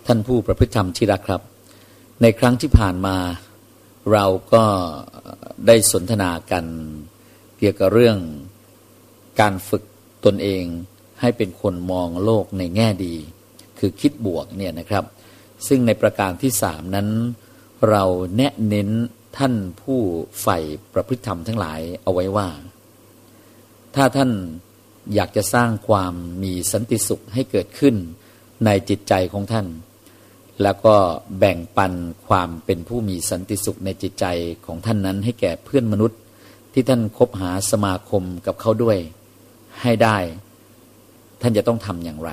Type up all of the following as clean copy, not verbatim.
ท่านผู้ประพฤติธรรมที่รักครับในครั้งที่ผ่านมาเราก็ได้สนทนากันเกี่ยวกับเรื่องการฝึกตนเองให้เป็นคนมองโลกในแง่ดีคือคิดบวกเนี่ยนะครับซึ่งในประการที่3นั้นเราแนะเน้นท่านผู้ใฝ่ประพฤติธรรมทั้งหลายเอาไว้ว่าถ้าท่านอยากจะสร้างความมีสันติสุขให้เกิดขึ้นในจิตใจของท่านแล้วก็แบ่งปันความเป็นผู้มีสันติสุขในจิตใจของท่านนั้นให้แก่เพื่อนมนุษย์ที่ท่านคบหาสมาคมกับเขาด้วยให้ได้ท่านจะต้องทำอย่างไร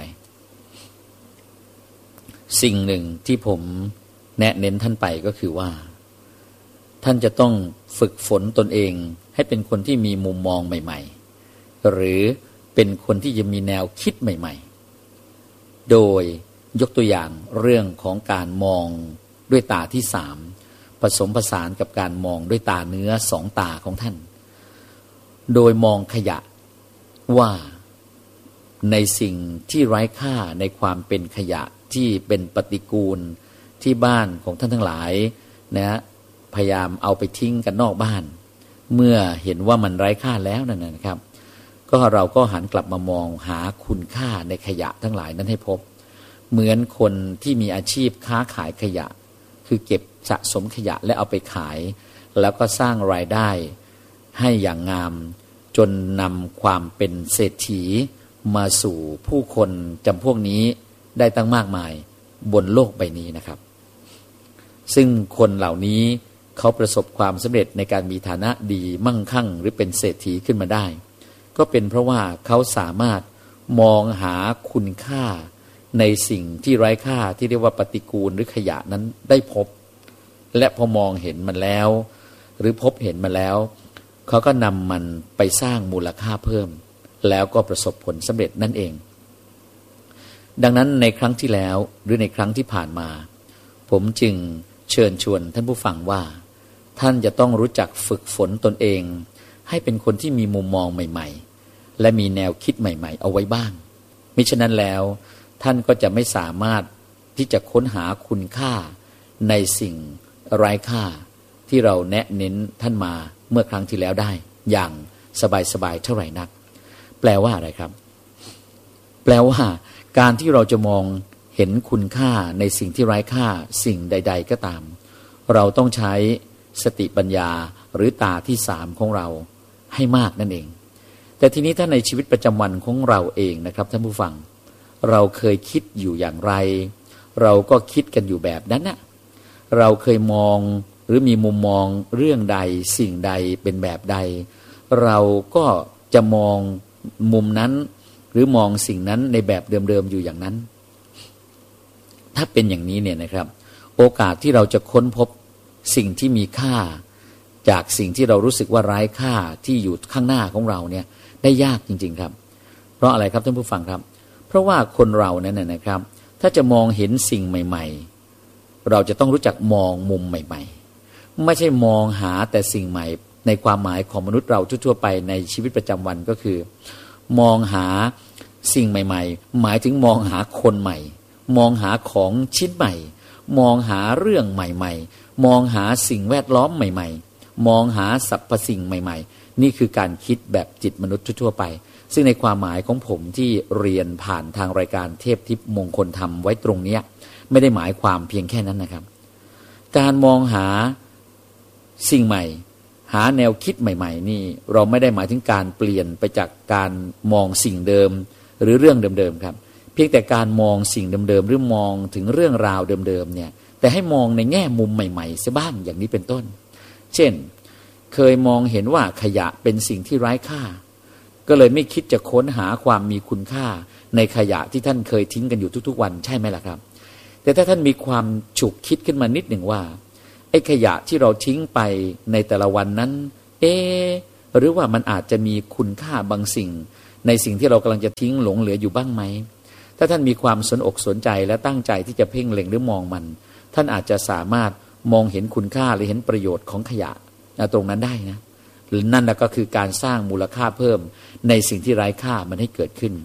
สิ่งหนึ่งที่ผมแนะเน้นท่านไปก็คือว่าท่านจะต้องฝึกฝนตนเองให้เป็นคนที่มีมุมมองใหม่ๆหรือเป็นคนที่จะมีแนวคิดใหม่ๆโดยยกตัวอย่างเรื่องของการมองด้วยตาที่3ผสมผสานกับการมองด้วยตาเนื้อ2 ตาของท่านโดยมองขยะว่าในสิ่งที่ไร้ค่าในความเป็นขยะที่เป็นปฏิกูลที่บ้านของท่านทั้งหลายนะพยายามเอาไปทิ้งกันนอกบ้านเมื่อเห็นว่ามันไร้ค่าแล้วนั่นนะครับก็เราก็หันกลับมามองหาคุณค่าในขยะทั้งหลายนั้นให้พบเหมือนคนที่มีอาชีพค้าขายขยะคือเก็บสะสมขยะและเอาไปขายแล้วก็สร้างรายได้ให้อย่างงามจนนำความเป็นเศรษฐีมาสู่ผู้คนจำพวกนี้ได้ตั้งมากมายบนโลกใบนี้นะครับซึ่งคนเหล่านี้เขาประสบความสำเร็จในการมีฐานะดีมั่งคั่งหรือเป็นเศรษฐีขึ้นมาได้ก็เป็นเพราะว่าเขาสามารถมองหาคุณค่าในสิ่งที่ไร้ค่าที่เรียกว่าปฏิกูลหรือขยะนั้นได้พบและพอมองเห็นมันแล้วหรือพบเห็นมันแล้วเขาก็นำมันไปสร้างมูลค่าเพิ่มแล้วก็ประสบผลสำเร็จนั่นเองดังนั้นในครั้งที่แล้วหรือในครั้งที่ผ่านมาผมจึงเชิญชวนท่านผู้ฟังว่าท่านจะต้องรู้จักฝึกฝนตนเองให้เป็นคนที่มีมุมมองใหม่ๆและมีแนวคิดใหม่ๆเอาไว้บ้างมิฉะนั้นแล้วท่านก็จะไม่สามารถที่จะค้นหาคุณค่าในสิ่งไร้ค่าที่เราแนะเน้นท่านมาเมื่อครั้งที่แล้วได้อย่างสบายๆเท่าไหร่นักแปลว่าอะไรครับแปลว่าการที่เราจะมองเห็นคุณค่าในสิ่งที่ไร้ค่าสิ่งใดๆก็ตามเราต้องใช้สติปัญญาหรือตาที่3ของเราให้มากนั่นเองแต่ทีนี้ถ้าในชีวิตประจำวันของเราเองนะครับท่านผู้ฟังเราเคยคิดอยู่อย่างไรเราก็คิดกันอยู่แบบนั้นนะเราเคยมองหรือมีมุมมองเรื่องใดสิ่งใดเป็นแบบใดเราก็จะมองมุมนั้นหรือมองสิ่งนั้นในแบบเดิมๆอยู่อย่างนั้นถ้าเป็นอย่างนี้เนี่ยนะครับโอกาสที่เราจะค้นพบสิ่งที่มีค่าจากสิ่งที่เรารู้สึกว่าไร้ค่าที่อยู่ข้างหน้าของเราเนี่ยได้ยากจริงๆครับเพราะอะไรครับท่านผู้ฟังครับเพราะว่าคนเรานั้นนะครับถ้าจะมองเห็นสิ่งใหม่ๆเราจะต้องรู้จักมองมุมใหม่ๆไม่ใช่มองหาแต่สิ่งใหม่ในความหมายของมนุษย์เราทั่วๆไปในชีวิตประจำวันก็คือมองหาสิ่งใหม่ๆหมายถึงมองหาคนใหม่มองหาของชิ้นใหม่มองหาเรื่องใหม่ๆมองหาสิ่งแวดล้อมใหม่ๆมองหาสรรพสิ่งใหม่ๆนี่คือการคิดแบบจิตมนุษย์ทั่วๆไปซึ่งในความหมายของผมที่เรียนผ่านทางรายการเทพทิพย์มงคลธรรมไว้ตรงนี้ไม่ได้หมายความเพียงแค่นั้นนะครับการมองหาสิ่งใหม่หาแนวคิดใหม่ๆนี่เราไม่ได้หมายถึงการเปลี่ยนไปจากการมองสิ่งเดิมหรือเรื่องเดิมๆครับเพียงแต่การมองสิ่งเดิมๆหรือมองถึงเรื่องราวเดิมๆเนี่ยแต่ให้มองในแง่มุมใหม่ๆซะบ้างอย่างนี้เป็นต้นเช่นเคยมองเห็นว่าขยะเป็นสิ่งที่ไร้ค่าก็เลยไม่คิดจะค้นหาความมีคุณค่าในขยะที่ท่านเคยทิ้งกันอยู่ทุกๆวันใช่ไหมล่ะครับแต่ถ้าท่านมีความฉุกคิดขึ้นมานิดหนึ่งว่าไอ้ขยะที่เราทิ้งไปในแต่ละวันนั้นหรือว่ามันอาจจะมีคุณค่าบางสิ่งในสิ่งที่เรากำลังจะทิ้งหลงเหลืออยู่บ้างไหมถ้าท่านมีความสนอกสนใจและตั้งใจที่จะเพ่งเล็งหรือมองมันท่านอาจจะสามารถมองเห็นคุณค่าหรือเห็นประโยชน์ของขยะตรงนั้นได้นะหรือนั่นก็คือการสร้างมูลค่าเพิ่มในสิ่งที่ไร้ค่ามันให้เกิดขึ้น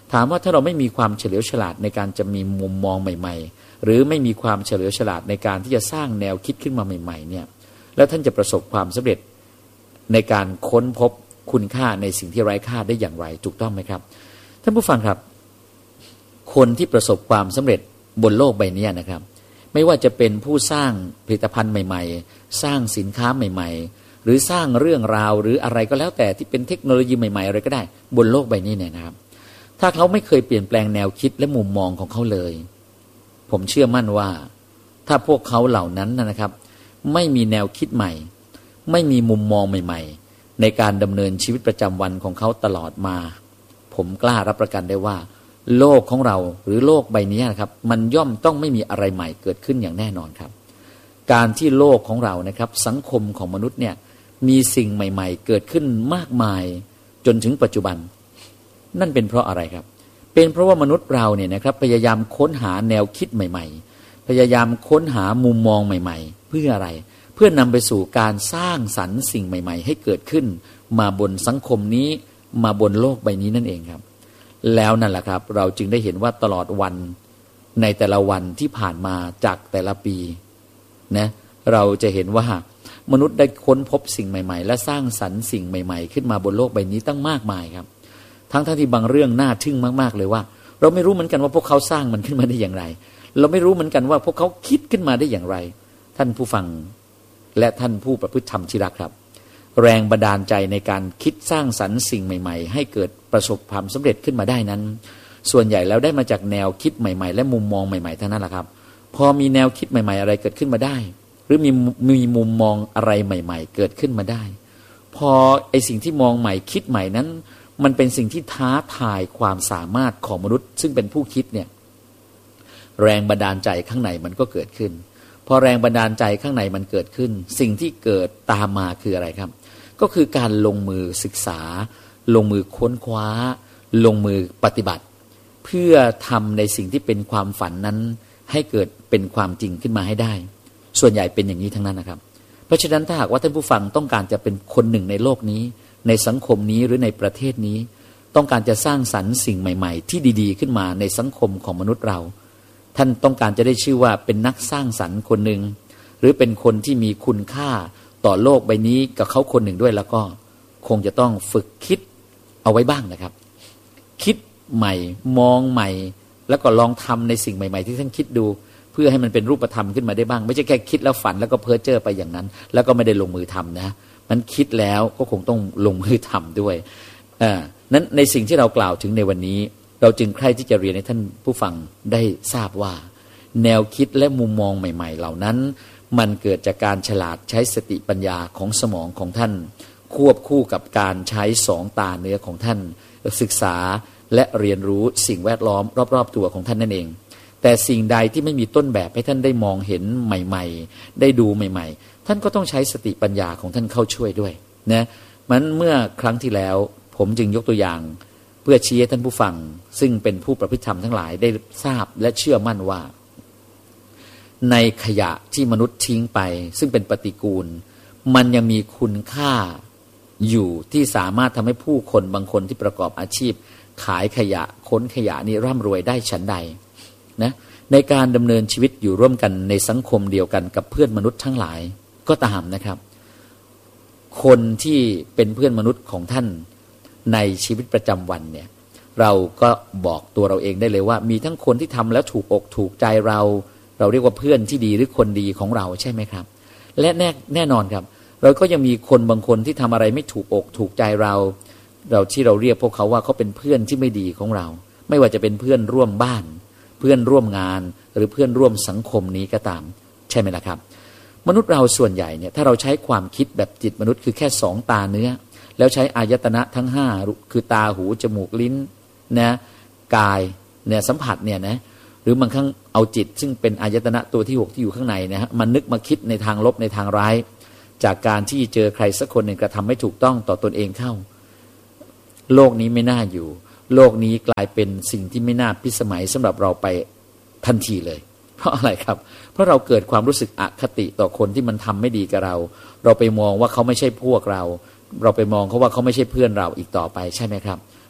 ถามว่าถ้าเราไม่มีความเฉลียวฉลาดในการจะมีมุมมองใหม่ๆหรือไม่มีความเฉลียวฉลาดในการที่จะสร้างแนวคิดขึ้นมาใหม่ๆเนี่ยแล้วท่านจะประสบความสำเร็จในการค้นพบคุณค่าในสิ่งที่ไร้ค่าได้อย่างไรถูกต้องไหมครับท่านผู้ฟังครับคนที่ประสบความสำเร็จบนโลกใบนี้นะครับไม่ว่าจะเป็นผู้สร้างผลิตภัณฑ์ใหม่ๆสร้างสินค้าใหม่ๆหรือสร้างเรื่องราวหรืออะไรก็แล้วแต่ที่เป็นเทคโนโลยีใหม่ๆอะไรก็ได้บนโลกใบนี้เนี่ยนะครับถ้าเขาไม่เคยเปลี่ยนแปลงแนวคิดและมุมมองของเขาเลยผมเชื่อมั่นว่าถ้าพวกเขาเหล่านั้นนะครับไม่มีแนวคิดใหม่ไม่มีมุมมองใหม่ๆในการดำเนินชีวิตประจำวันของเขาตลอดมาผมกล้ารับประกันได้ว่าโลกของเราหรือโลกใบนี้นะครับมันย่อมต้องไม่มีอะไรใหม่เกิดขึ้นอย่างแน่นอนครับการที่โลกของเรานะครับสังคมของมนุษย์เนี่ยมีสิ่งใหม่ๆเกิดขึ้นมากมายจนถึงปัจจุบันนั่นเป็นเพราะอะไรครับเป็นเพราะว่ามนุษย์เราเนี่ยนะครับพยายามค้นหาแนวคิดใหม่ๆพยายามค้นหามุมมองใหม่ๆเพื่ออะไรเพื่อนำไปสู่การสร้างสรรค์สิ่งใหม่ๆให้เกิดขึ้นมาบนสังคมนี้มาบนโลกใบนี้นั่นเองครับแล้วนั่นแหละครับเราจึงได้เห็นว่าตลอดวันในแต่ละวันที่ผ่านมาจากแต่ละปีนะเราจะเห็นว่ามนุษย์ได้ค้นพบสิ่งใหม่ๆและสร้างสรรค์สิ่งใหม่ๆขึ้นมาบนโลกใบนี้ตั้งมากมายครับทั้งที่บางเรื่องน่าทึ่งมากๆเลยว่าเราไม่รู้เหมือนกันว่าพวกเขาสร้างมันขึ้นมาได้อย่างไรเราไม่รู้เหมือนกันว่าพวกเขาคิดขึ้นมาได้อย่างไรท่านผู้ฟังและท่านผู้ประพฤติธรรมที่รักครับแรงบันดาลใจในการคิดสร้างสรรค์สิ่งใหม่ๆให้เกิดประสบความสำเร็จขึ้นมาได้นั้นส่วนใหญ่แล้วได้มาจากแนวคิดใหม่ๆและมุมมองใหม่ๆทั้งนั้นแหละครับพอมีแนวคิดใหม่ๆอะไรเกิดขึ้นมาได้หรือมีมุมมองอะไรใหม่ๆเกิดขึ้นมาได้พอไอสิ่งที่มองใหม่คิดใหม่นั้นมันเป็นสิ่งที่ท้าทายความสามารถของมนุษย์ซึ่งเป็นผู้คิดเนี่ยแรงบันดาลใจข้างในมันก็เกิดขึ้นพอแรงบันดาลใจข้างในมันเกิดขึ้นสิ่งที่เกิดตามมาคืออะไรครับก็คือการลงมือศึกษาลงมือค้นคว้าลงมือปฏิบัติเพื่อทำในสิ่งที่เป็นความฝันนั้นให้เกิดเป็นความจริงขึ้นมาให้ได้ส่วนใหญ่เป็นอย่างนี้ทั้งนั้นนะครับเพราะฉะนั้นถ้าหากว่าท่านผู้ฟังต้องการจะเป็นคนหนึ่งในโลกนี้ในสังคมนี้หรือในประเทศนี้ต้องการจะสร้างสรรค์สิ่งใหม่ๆที่ดีๆขึ้นมาในสังคมของมนุษย์เราท่านต้องการจะได้ชื่อว่าเป็นนักสร้างสรรค์คนหนึ่งหรือเป็นคนที่มีคุณค่าต่อโลกใบนี้กับเขาคนหนึ่งด้วยแล้วก็คงจะต้องฝึกคิดเอาไว้บ้างนะครับคิดใหม่มองใหม่แล้วก็ลองทำในสิ่งใหม่ๆที่ท่านคิดดูเพื่อให้มันเป็นรูปธรรมขึ้นมาได้บ้างไม่ใช่แค่คิดแล้วฝันแล้วก็เพ้อเจ้อไปอย่างนั้นแล้วก็ไม่ได้ลงมือทำนะมันคิดแล้วก็คงต้องลงมือทำด้วยนั้นในสิ่งที่เรากล่าวถึงในวันนี้เราจึงใคร่ที่จะเรียนให้ท่านผู้ฟังได้ทราบว่าแนวคิดและมุมมองใหม่ๆเหล่านั้นมันเกิดจากการฉลาดใช้สติปัญญาของสมองของท่านควบคู่กับการใช้สองตาเนื้อของท่านศึกษาและเรียนรู้สิ่งแวดล้อมรอบๆตัวของท่านนั่นเองแต่สิ่งใดที่ไม่มีต้นแบบให้ท่านได้มองเห็นใหม่ๆได้ดูใหม่ๆท่านก็ต้องใช้สติปัญญาของท่านเข้าช่วยด้วยนะมันเมื่อครั้งที่แล้วผมจึงยกตัวอย่างเพื่อชี้ให้ท่านผู้ฟังซึ่งเป็นผู้ประพฤติธรรมทั้งหลายได้ทราบและเชื่อมั่นว่าในขยะที่มนุษย์ทิ้งไปซึ่งเป็นปฏิกูลมันยังมีคุณค่าอยู่ที่สามารถทำให้ผู้คนบางคนที่ประกอบอาชีพขายขยะค้นขยะนี้ร่ำรวยได้ฉันใดนะในการดำเนินชีวิตอยู่ร่วมกันในสังคมเดียวกันกับเพื่อนมนุษย์ทั้งหลายก็ตามนะครับคนที่เป็นเพื่อนมนุษย์ของท่านในชีวิตประจำวันเนี่ยเราก็บอกตัวเราเองได้เลยว่ามีทั้งคนที่ทำแล้วถูกอกถูกใจเราเรียกว่าเพื่อนที่ดีหรือคนดีของเราใช่ไหมครับและแน่นอนครับเราก็ยังมีคนบางคนที่ทำอะไรไม่ถูกอกถูกใจเราที่เราเรียกพวกเขาว่าเขาเป็นเพื่อนที่ไม่ดีของเราไม่ว่าจะเป็นเพื่อนร่วมบ้านเพื่อนร่วมงานหรือเพื่อนร่วมสังคมนี้ก็ตามใช่ไหมล่ะครับมนุษย์เราส่วนใหญ่เนี่ยถ้าเราใช้ความคิดแบบจิตมนุษย์คือแค่สองตาเนื้อแล้วใช้อายตนะทั้งห้าคือตาหูจมูกลิ้นนะกายเนี่ยสัมผัสเนี่ยนะหรือบางครั้งเอาจิตซึ่งเป็นอายตนะตัวที่6ที่อยู่ข้างในนะฮะมันนึกมาคิดในทางลบในทางร้ายจากการที่เจอใครสักคนหนึ่งกระทำไม่ถูกต้องต่อตนเองเข้าโลกนี้ไม่น่าอยู่โลกนี้กลายเป็นสิ่งที่ไม่น่าพิสมัยสำหรับเราไปทันทีเลยเพราะอะไรครับเพราะเราเกิดความรู้สึกอคติต่อคนที่มันทำไม่ดีกับเราไปมองว่าเขาไม่ใช่พวกเราไปมองเขาว่าเขาไม่ใช่เพื่อนเราอีกต่อไปใช่ไหมครับ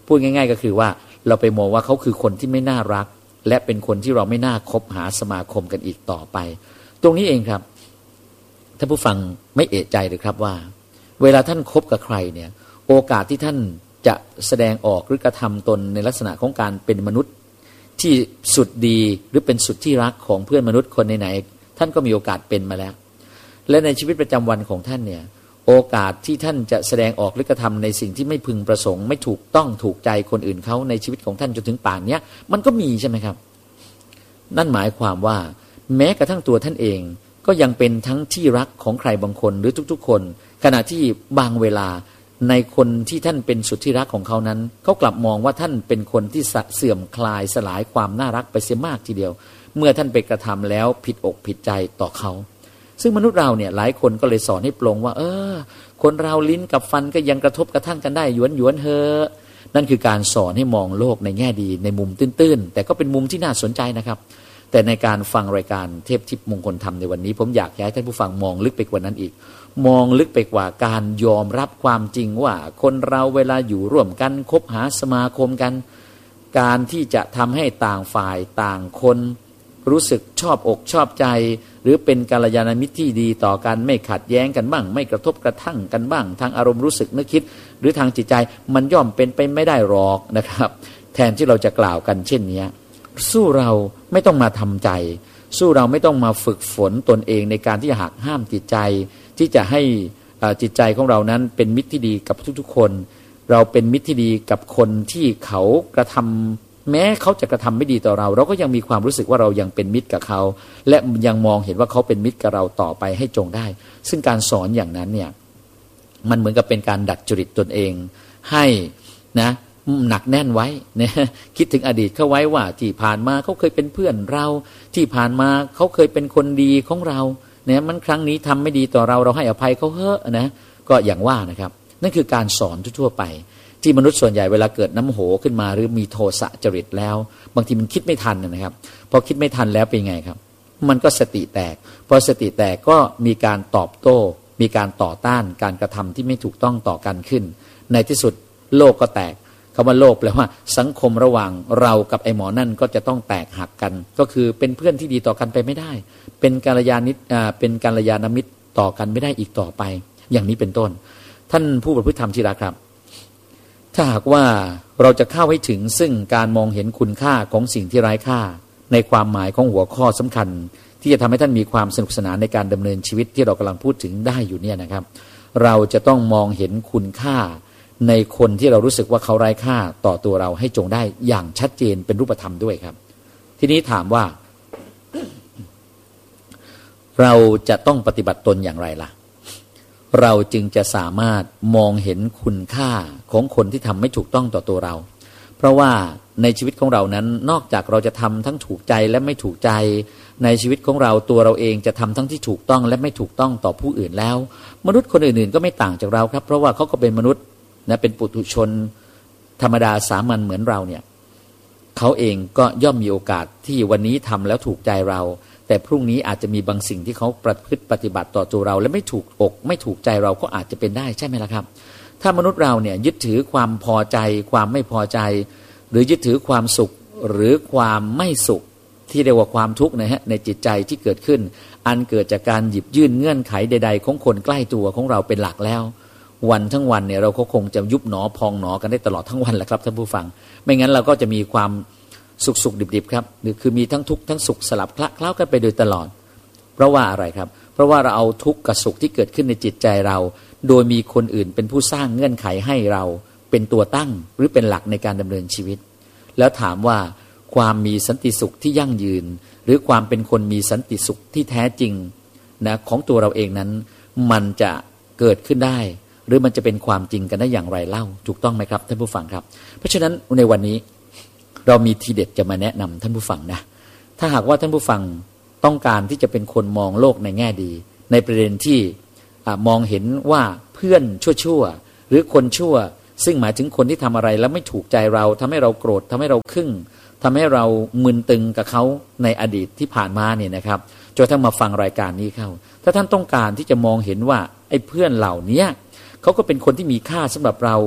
พูดง่ายๆก็คือว่าเราไปมองว่าเขาคือคนที่ไม่น่ารักและเป็นคนที่เราไม่น่าคบหาสมาคมกันอีกต่อไปตรงนี้เองครับท่านผู้ฟังไม่เอะใจหรือครับว่าเวลาท่านคบกับใครเนี่ยโอกาสที่ท่านจะแสดงออกหรือกระทำตนในลักษณะของการเป็นมนุษย์ที่สุดดีหรือเป็นสุดที่รักของเพื่อนมนุษย์คนไหนๆท่านก็มีโอกาสเป็นมาแล้วและในชีวิตประจำวันของท่านเนี่ยโอกาสที่ท่านจะแสดงออกหรือกระทำในสิ่งที่ไม่พึงประสงค์ไม่ถูกต้องถูกใจคนอื่นเขาในชีวิตของท่านจนถึงป่านนี้มันก็มีใช่ไหมครับนั่นหมายความว่าแม้กระทั่งตัวท่านเองก็ยังเป็นทั้งที่รักของใครบางคนหรือทุกๆคนขณะที่บางเวลาในคนที่ท่านเป็นสุดที่รักของเขานั้นเขากลับมองว่าท่านเป็นคนที่เสื่อมคลายสลายความน่ารักไปเสียมากทีเดียวเมื่อท่านไปกระทำแล้วผิดอกผิดใจต่อเขาซึ่งมนุษย์เราเนี่ยหลายคนก็เลยสอนให้ปลงว่าคนเราลิ้นกับฟันก็ยังกระทบกระทั่งกันได้หยวนเฮอนั่นคือการสอนให้มองโลกในแง่ดีในมุมตื้นๆแต่ก็เป็นมุมที่น่าสนใจนะครับแต่ในการฟังรายการเทพทิพย์มงคลธรรมในวันนี้ผมอยากให้ท่านผู้ฟังมองลึกไปกว่านั้นอีกมองลึกไปกว่าการยอมรับความจริงว่าคนเราเวลาอยู่ร่วมกันคบหาสมาคมกันการที่จะทำให้ต่างฝ่ายต่างคนรู้สึกชอบอกชอบใจหรือเป็นกัลยาณมิตรที่ดีต่อกันไม่ขัดแย้งกันบ้างไม่กระทบกระทั่งกันบ้างทางอารมณ์รู้สึกนึกคิดหรือทางจิตใจมันย่อมเป็นไปไม่ได้หรอกนะครับแทนที่เราจะกล่าวกันเช่นนี้สู้เราไม่ต้องมาทำใจสู้เราไม่ต้องมาฝึกฝนตนเองในการที่จะหักห้ามจิตใจที่จะให้จิตใจของเรานั้นเป็นมิตรที่ดีกับทุกๆคนเราเป็นมิตรที่ดีกับคนที่เขากระทำแม้เขาจะกระทำไม่ดีต่อเราเราก็ยังมีความรู้สึกว่าเรายังเป็นมิตรกับเขาและยังมองเห็นว่าเขาเป็นมิตรกับเราต่อไปให้จงได้ซึ่งการสอนอย่างนั้นเนี่ยมันเหมือนกับเป็นการดัดจริตตนเองให้นะหนักแน่นไว้นะคิดถึงอดีตเขาไว้ว่าที่ผ่านมาเขาเคยเป็นเพื่อนเราที่ผ่านมาเขาเคยเป็นคนดีของเราเนี่ยมันครั้งนี้ทำไม่ดีต่อเราเราให้อภัยเขาเถอะนะก็อย่างว่านะครับนั่นคือการสอนทั่วไปที่มนุษย์ส่วนใหญ่เวลาเกิดน้ำโหขึ้นมาหรือมีโทสะจริตแล้วบางทีมันคิดไม่ทันนะครับพอคิดไม่ทันแล้วเป็นไงครับมันก็สติแตกพอสติแตกก็มีการตอบโต้มีการต่อต้านการกระทำที่ไม่ถูกต้องต่อกันขึ้นในที่สุดโลกก็แตกคำว่าโลกแปลว่าสังคมระหว่างเรากับไอ้หมอนั่นก็จะต้องแตกหักกันก็คือเป็นเพื่อนที่ดีต่อกันไปไม่ได้เป็นกัลยาณมิตรต่อกันไม่ได้อีกต่อไปอย่างนี้เป็นต้นท่านผู้ประพฤติธรรมที่รักครับถ้าหากว่าเราจะเข้าให้ถึงซึ่งการมองเห็นคุณค่าของสิ่งที่ไร้ค่าในความหมายของหัวข้อสำคัญที่จะทำให้ท่านมีความสนุกสนานในการดำเนินชีวิตที่เรากำลังพูดถึงได้อยู่เนี่ยนะครับเราจะต้องมองเห็นคุณค่าในคนที่เรารู้สึกว่าเขาไร้ค่าต่อตัวเราให้จงได้อย่างชัดเจนเป็นรูปธรรมด้วยครับทีนี้ถามว่าเราจะต้องปฏิบัติตนอย่างไรล่ะเราจึงจะสามารถมองเห็นคุณค่าของคนที่ทำไม่ถูกต้องต่อตัวเราเพราะว่าในชีวิตของเรานั้นนอกจากเราจะทำทั้งถูกใจและไม่ถูกใจในชีวิตของเราตัวเราเองจะทำทั้งที่ถูกต้องและไม่ถูกต้องต่อผู้อื่นแล้วมนุษย์คนอื่นๆก็ไม่ต่างจากเราครับเพราะว่าเขาก็เป็นมนุษย์นะเป็นปุถุชนธรรมดาสามัญเหมือนเราเนี่ยเขาเองก็ย่อมมีโอกาสที่วันนี้ทำแล้วถูกใจเราแต่พรุ่งนี้อาจจะมีบางสิ่งที่เขาประพฤติปฏิบัติต่อตัวเราและไม่ถูกอกไม่ถูกใจเราก็อาจจะเป็นได้ใช่ไหมล่ะครับถ้ามนุษย์เราเนี่ยยึดถือความพอใจความไม่พอใจหรือยึดถือความสุขหรือความไม่สุขที่เรียกว่าความทุกข์นะฮะในจิตใจที่เกิดขึ้นอันเกิดจากการหยิบยื่นเงื่อนไขใดๆของคนใกล้ตัวของเราเป็นหลักแล้ววันทั้งวันเนี่ยเราก็คงจะยุบหนอพองหนอกันได้ตลอดทั้งวันแหละครับท่านผู้ฟังไม่งั้นเราก็จะมีความสุขดิบๆครับคือมีทั้งทุกข์ทั้งสุขสลับคละเคล้ากันไปโดยตลอดเพราะว่าอะไรครับเพราะว่าเราเอาทุกข์กับสุขที่เกิดขึ้นในจิตใจเราโดยมีคนอื่นเป็นผู้สร้างเงื่อนไขให้เราเป็นตัวตั้งหรือเป็นหลักในการดำเนินชีวิตแล้วถามว่าความมีสันติสุขที่ยั่งยืนหรือความเป็นคนมีสันติสุขที่แท้จริงนะของตัวเราเองนั้นมันจะเกิดขึ้นได้หรือมันจะเป็นความจริงกันได้อย่างไรเล่าถูกต้องไหมครับท่านผู้ฟังครับเพราะฉะนั้นในวันนี้เรามีทีเด็ดจะมาแนะนำท่านผู้ฟังนะถ้าหากว่าท่านผู้ฟังต้องการที่จะเป็นคนมองโลกในแง่ดีในประเด็นที่มองเห็นว่าเพื่อนชั่วหรือคนชั่วซึ่งหมายถึงคนที่ทำอะไรแล้วไม่ถูกใจเราทำให้เราโกรธทำให้เราขึ่งทำให้เรามึนตึงกับเขาในอดีตที่ผ่านมาเนี่ยนะครับจนทั้งมาฟังรายการนี้เข้าถ้าท่านต้องการที่จะมองเห็นว่าไอ้เพื่อนเหล่านี้เขาก็เป็นคนที่มีค่าสำหรับเรา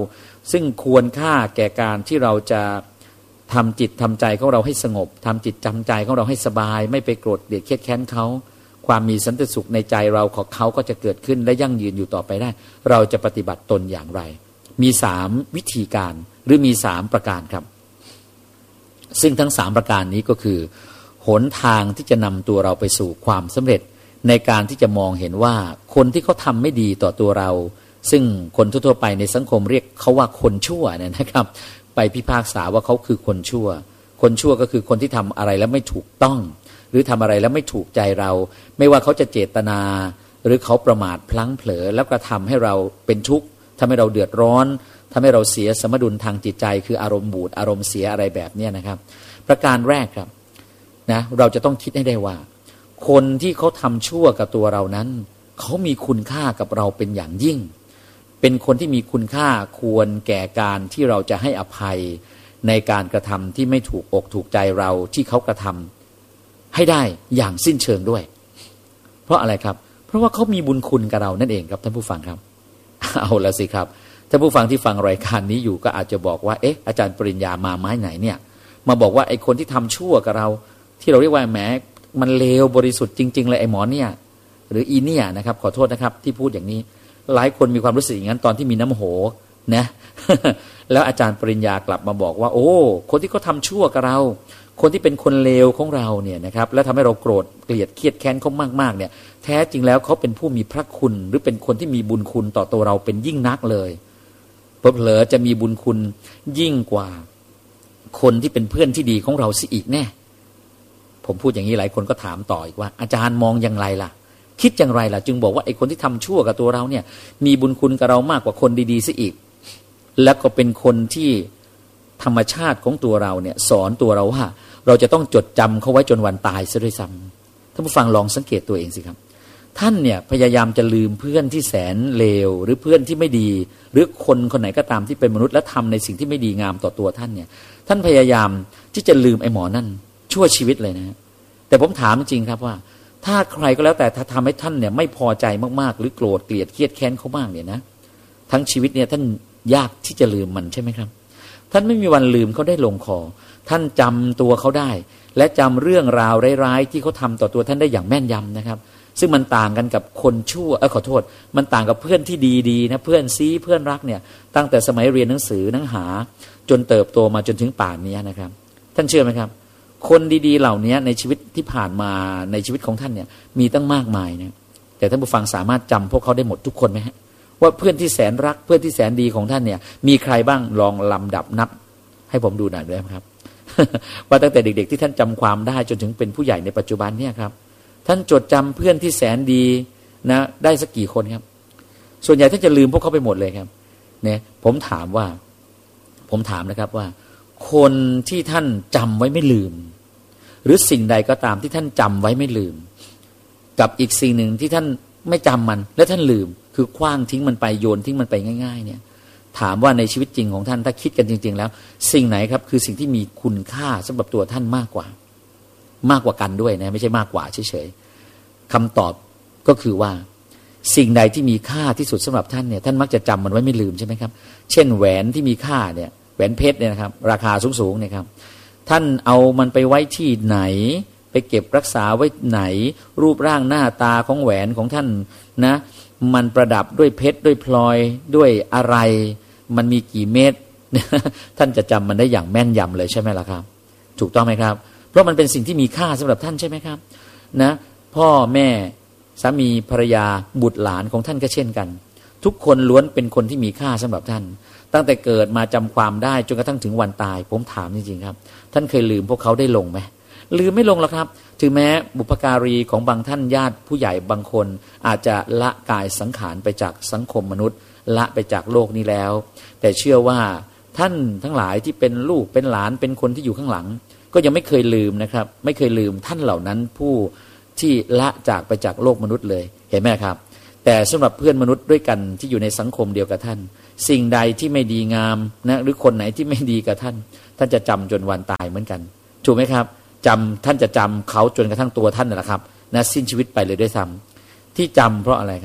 ซึ่งควรค่าแก่การที่เราจะทำจิตทำใจของเราให้สงบทำจิตจำใจของเราให้สบายไม่ไปโกรธเกลียดเครียดแค้นเขาความมีสันติสุขในใจเราของเขาก็จะเกิดขึ้นและยั่งยืนอยู่ต่อไปได้เราจะปฏิบัติตนอย่างไรมี3วิธีการหรือมี3ประการครับซึ่งทั้ง3ประการนี้ก็คือหนทางที่จะนำตัวเราไปสู่ความสำเร็จในการที่จะมองเห็นว่าคนที่เขาทำไม่ดีต่อตัวเราซึ่งคนทั่วๆไปในสังคมเรียกเขาว่าคนชั่วเนี่ยนะครับไปพิพากษาว่าเขาคือคนชั่วคนชั่วก็คือคนที่ทำอะไรแล้วไม่ถูกต้องหรือทำอะไรแล้วไม่ถูกใจเราไม่ว่าเขาจะเจตนาหรือเขาประมาทพลั้งเผลอแล้วกระทำให้เราเป็นทุกข์ทำให้เราเดือดร้อนทำให้เราเสียสมดุลทางจิตใจคืออารมณ์บูดอารมณ์เสียอะไรแบบนี้นะครับประการแรกครับนะเราจะต้องคิดให้ได้ว่าคนที่เขาทำชั่วกับตัวเรานั้นเขามีคุณค่ากับเราเป็นอย่างยิ่งเป็นคนที่มีคุณค่าควรแก่การที่เราจะให้อภัยในการกระทำที่ไม่ถูกอกถูกใจเราที่เขากระทำให้ได้อย่างสิ้นเชิงด้วยเพราะอะไรครับเพราะว่าเขามีบุญคุณกับเรานั่นเองครับท่านผู้ฟังครับเอาละสิครับท่านผู้ฟังที่ฟังรายการนี้อยู่ก็อาจจะบอกว่าเอ๊ะอาจารย์ปริญญามาไม้ไหนเนี่ยมาบอกว่าไอ้คนที่ทำชั่วกับเราที่เราเรียกว่าแหมมันเลวบริสุทธิ์จริงๆเลยไอ้หมอเนี่ยหรืออีเนี่ยนะครับขอโทษนะครับที่พูดอย่างนี้หลายคนมีความรู้สึกอย่างนั้นตอนที่มีน้ำโหนะ แล้วอาจารย์ปริญญากลับมาบอกว่าโอ้คนที่เขาทำชั่วกับเราคนที่เป็นคนเลวของเราเนี่ยนะครับแล้วทำให้เราโกรธเกลียดเครียดแค้นเขามากๆเนี่ยแท้จริงแล้วเขาเป็นผู้มีพระคุณหรือเป็นคนที่มีบุญคุณต่อตัวเราเป็นยิ่งนักเลยเผลอๆจะมีบุญคุณยิ่งกว่าคนที่เป็นเพื่อนที่ดีของเราสิอีกแน่ผมพูดอย่างนี้หลายคนก็ถามต่ออีกว่าอาจารย์มองอย่างไรล่ะคิดอย่างไรล่ะจึงบอกว่าไอ้คนที่ทำชั่วกับตัวเราเนี่ยมีบุญคุณกับเรามากกว่าคนดีๆซะอีกแล้วก็เป็นคนที่ธรรมชาติของตัวเราเนี่ยสอนตัวเราว่าเราจะต้องจดจำเขาไว้จนวันตายซะด้วยซ้ำท่านผู้ฟังลองสังเกตตัวเองสิครับท่านเนี่ยพยายามจะลืมเพื่อนที่แสนเลวหรือเพื่อนที่ไม่ดีหรือคนคนไหนก็ตามที่เป็นมนุษย์และทำในสิ่งที่ไม่ดีงามต่อตัวท่านเนี่ยท่านพยายามที่จะลืมไอ้หมอนั่นชั่วชีวิตเลยนะแต่ผมถามจริงครับว่าถ้าใครก็แล้วแต่ถ้าทำให้ท่านเนี่ยไม่พอใจมากๆหรือโกรธเกลียดเครียดแค้นเขามากเนี่ยนะทั้งชีวิตเนี่ยท่านยากที่จะลืมมันใช่ไหมครับท่านไม่มีวันลืมเขาได้ลงคอท่านจำตัวเขาได้และจำเรื่องราวร้ายๆที่เขาทำต่อตัวท่านได้อย่างแม่นยำนะครับซึ่งมันต่างกันกับคนชั่วขอโทษมันต่างกับเพื่อนที่ดีๆนะเพื่อนซีเพื่อนรักเนี่ยตั้งแต่สมัยเรียนหนังสือหนังหาจนเติบโตมาจนถึงป่านนี้นะครับท่านเชื่อไหมครับคนดีๆเหล่านี้ในชีวิตที่ผ่านมาในชีวิตของท่านเนี่ยมีตั้งมากมายนะแต่ท่านผู้ฟังสามารถจำพวกเขาได้หมดทุกคนไหมฮะว่าเพื่อนที่แสนรักเพื่อนที่แสนดีของท่านเนี่ยมีใครบ้างลองลำดับนับให้ผมดูหน่อยได้ไหมครับ ว่าตั้งแต่เด็กๆที่ท่านจำความได้จนถึงเป็นผู้ใหญ่ในปัจจุบันเนี่ยครับท่านจดจำเพื่อนที่แสนดีนะได้สักกี่คนครับส่วนใหญ่ท่านจะลืมพวกเขาไปหมดเลยครับเนี่ยผมถามนะครับว่าคนที่ท่านจำไว้ไม่ลืมหรือสิ่งใดก็ตามที่ท่านจำไว้ไม่ลืมกับอีกสิ่งหนึ่งที่ท่านไม่จำมันและท่านลืมคือคว้างทิ้งมันไปโยนทิ้งมันไปง่ายๆเนี่ยถามว่าในชีวิตจริงของท่านถ้าคิดกันจริงๆแล้วสิ่งไหนครับคือสิ่งที่มีคุณค่าสำหรับตัวท่านมากกว่ากันด้วยนะไม่ใช่มากกว่าเฉยๆคำตอบก็คือว่าสิ่งใดที่มีค่าที่สุดสำหรับท่านเนี่ยท่านมักจะจำมันไว้ไม่ลืมใช่ไหมครับเช่นแหวนที่มีค่าเนี่ยแหวนเพชรเนี่ยนะครับราคาสูงๆเนี่ยครับท่านเอามันไปไว้ที่ไหนไปเก็บรักษาไว้ไหนรูปร่างหน้าตาของแหวนของท่านนะมันประดับด้วยเพชรด้วยพลอยด้วยอะไรมันมีกี่เม็ด ท่านจะจำมันได้อย่างแม่นยำเลยใช่ไหมล่ะครับถูกต้องไหมครับเพราะมันเป็นสิ่งที่มีค่าสำหรับท่านใช่ไหมครับนะพ่อแม่สามีภรรยาบุตรหลานของท่านก็เช่นกันทุกคนล้วนเป็นคนที่มีค่าสำหรับท่านตั้งแต่เกิดมาจำความได้จนกระทั่งถึงวันตายผมถามจริงๆครับท่านเคยลืมพวกเขาได้ลงไหมลืมไม่ลงหรอกครับถึงแม้บุพการีของบางท่านญาติผู้ใหญ่บางคนอาจจะละกายสังขารไปจากสังคมมนุษย์ละไปจากโลกนี้แล้วแต่เชื่อว่าท่านทั้งหลายที่เป็นลูกเป็นหลานเป็นคนที่อยู่ข้างหลังก็ยังไม่เคยลืมนะครับไม่เคยลืมท่านเหล่านั้นผู้ที่ละจากไปจากโลกมนุษย์เลยเห็นไหมครับแต่สำหรับเพื่อนมนุษย์ด้วยกันที่อยู่ในสังคมเดียวกับท่านสิ่งใดที่ไม่ดีงามนะหรือคนไหนที่ไม่ดีกับท่านท่านจะจำจนวันตายเหมือนกันถูกไหมครับท่านจะจำเขาจนกระทั่งตัวท่านนั่นแหละครับนะสิ้นชีวิตไปเลยด้วยซ้ำที่จำเพราะอะไรครับ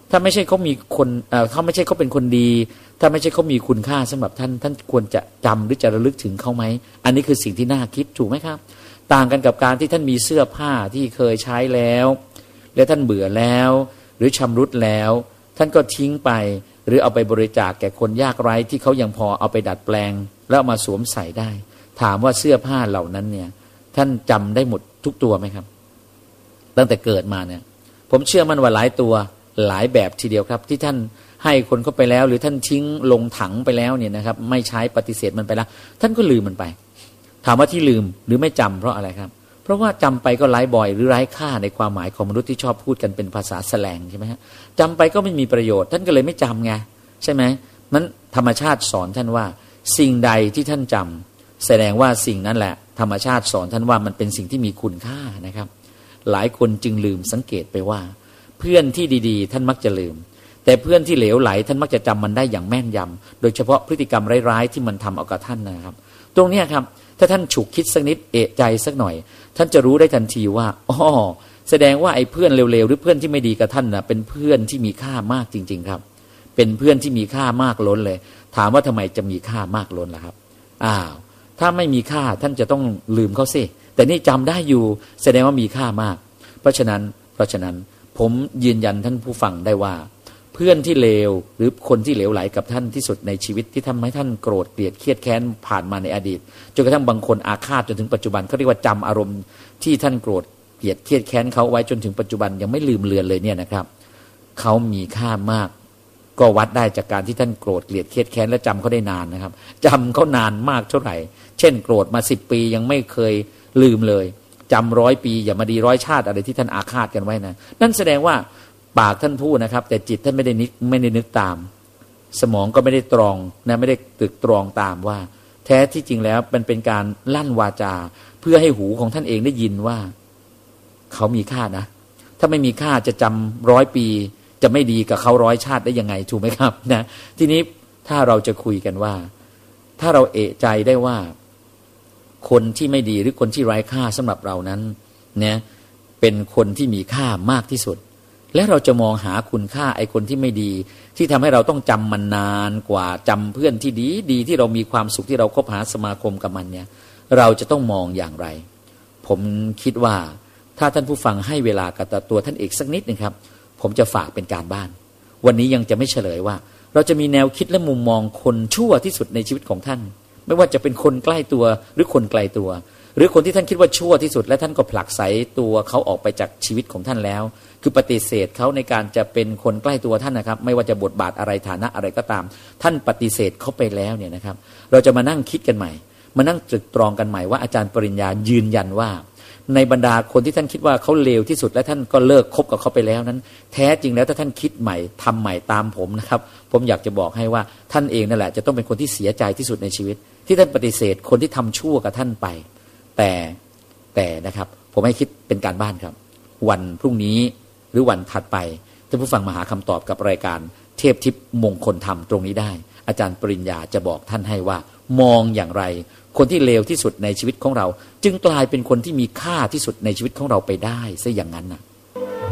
ถ้าไม่ใช่เขามีคนเขาไม่ใช่เขาเป็นคนดีถ้าไม่ใช่เขามีคุณค่าสำหรับท่านควรจะจำหรือจะระลึกถึงเขาไหมอันนี้คือสิ่งที่น่าคิดถูกไหมครับต่างกันกับการที่ท่านมีเสื้อผ้าที่เคยใช้แล้วและท่านเบื่อแล้วหรือชำรุดแล้วท่านก็ทิ้งไปหรือเอาไปบริจาคแก่คนยากไร้ที่เขายังพอเอาไปดัดแปลงแล้วเอามาสวมใส่ได้ถามว่าเสื้อผ้าเหล่านั้นเนี่ยท่านจำได้หมดทุกตัวไหมครับตั้งแต่เกิดมาเนี่ยผมเชื่อมั่นว่าหลายตัวหลายแบบทีเดียวครับที่ท่านให้คนเข้าไปแล้วหรือท่านทิ้งลงถังไปแล้วเนี่ยนะครับไม่ใช้ปฏิเสธมันไปแล้วท่านก็ลืมมันไปถามว่าที่ลืมหรือไม่จำเพราะอะไรครับเพราะว่าจำไปก็ไร้บ่อยหรือไร้ค่าในความหมายของมนุษย์ที่ชอบพูดกันเป็นภาษาแสลงใช่ไหมฮะจำไปก็ไม่มีประโยชน์ท่านก็เลยไม่จำไงใช่ไหมนั้นธรรมชาติสอนท่านว่าสิ่งใดที่ท่านจำแสดงว่าสิ่งนั้นแหละธรรมชาติสอนท่านว่ามันเป็นสิ่งที่มีคุณค่านะครับหลายคนจึงลืมสังเกตไปว่าเพื่อนที่ดีๆท่านมักจะลืมแต่เพื่อนที่เหลวไหลท่านมักจะจำมันได้อย่างแม่นยำโดยเฉพาะพฤติกรรมร้ายๆที่มันทำเอากับท่านนะครับตรงนี้ครับถ้าท่านฉุกคิดสักนิดเอะใจสักหน่อยท่านจะรู้ได้ทันทีว่าอ๋อแสดงว่าไอ้เพื่อนเร็วๆหรือเพื่อนที่ไม่ดีกับท่านนะเป็นเพื่อนที่มีค่ามากจริงๆครับเป็นเพื่อนที่มีค่ามากล้นเลยถามว่าทำไมจะมีค่ามากล้นล่ะครับถ้าไม่มีค่าท่านจะต้องลืมเขาสิแต่นี่จำได้อยู่แสดงว่ามีค่ามากเพราะฉะนั้นผมยืนยันท่านผู้ฟังได้ว่าเพื่อนที่เลวหรือคนที่เหลวไหลกับท่านที่สุดในชีวิตที่ทำให้ท่านโกรธเกลียดเครียดแค้นผ่านมาในอดีตจนกระทั่งบางคนอาฆาตจนถึงปัจจุบันเขาเรียกว่าจำอารมณ์ที่ท่านโกรธเกลียดเครียดแค้นเขาไว้จนถึงปัจจุบันยังไม่ลืมเลือนเลยเนี่ยนะครับเขามีค่ามากก็วัดได้จากการที่ท่านโกรธเกลียดเครียดแค้นและจำเขาได้นานนะครับจำเขานานมากเท่าไหร่เช่นโกรธมา10 ปียังไม่เคยลืมเลยจำ100 ปีอย่ามาดี100 ชาติอะไรที่ท่านอาฆาตกันไว้นะนั่นแสดงว่าปากท่านพูดนะครับแต่จิตท่านไม่ได้นึกตามสมองก็ไม่ได้ตรองนะไม่ได้ตรึกตรองตามว่าแท้ที่จริงแล้วมันเป็นการลั่นวาจาเพื่อให้หูของท่านเองได้ยินว่าเขามีค่านะถ้าไม่มีค่าจะจำ100 ปีจะไม่ดีกับเขา100 ชาติได้ยังไงถูกไหมครับนะทีนี้ถ้าเราจะคุยกันว่าถ้าเราเอะใจได้ว่าคนที่ไม่ดีหรือคนที่ไร้ค่าสำหรับเรานั้นเนี่ยเป็นคนที่มีค่ามากที่สุดและเราจะมองหาคุณค่าไอ้คนที่ไม่ดีที่ทำให้เราต้องจำมันนานกว่าจำเพื่อนที่ดีที่เรามีความสุขที่เราคบหาสมาคมกับมันเนี่ยเราจะต้องมองอย่างไรผมคิดว่าถ้าท่านผู้ฟังให้เวลากับตัวท่านเอกสักนิดนึงครับผมจะฝากเป็นการบ้านวันนี้ยังจะไม่เฉลยว่าเราจะมีแนวคิดและมุมมองคนชั่วที่สุดในชีวิตของท่านไม่ว่าจะเป็นคนใกล้ตัวหรือคนไกลตัวหรือคนที่ท่านคิดว่าชั่วที่สุดและท่านก็ผลักไสตัวเขาออกไปจากชีวิตของท่านแล้วคือปฏิเสธเขาในการจะเป็นคนใกล้ตัวท่านนะครับไม่ว่าจะบทบาทอะไรฐานะอะไรก็ตามท่านปฏิเสธเขาไปแล้วเนี่ยนะครับเราจะมานั่งคิดกันใหม่มานั่งตรึกตรองกันใหม่ว่าอาจารย์ปริญญายืนยันว่าในบรรดาคนที่ท่านคิดว่าเขาเลวที่สุดและท่านก็เลิกคบกับเขาไปแล้วนั้นแท้จริงแล้วถ้าท่านคิดใหม่ทำใหม่ตามผมนะครับผมอยากจะบอกให้ว่าท่านเองนั่นแหละจะต้องเป็นคนที่เสียใจที่สุดในชีวิตที่ท่านปฏิเสธคนที่ทำชั่วกับท่านไปแต่นะครับผมให้คิดเป็นการบ้านครับวันพรุ่งนี้หรือวันถัดไปท่านผู้ฟังมาหาคำตอบกับรายการเทพทิพย์มงคลธรรมตรงนี้ได้อาจารย์ปริญญาจะบอกท่านให้ว่ามองอย่างไรคนที่เลวที่สุดในชีวิตของเราจึงกลายเป็นคนที่มีค่าที่สุดในชีวิตของเราไปได้ซะอย่างนั้นนะ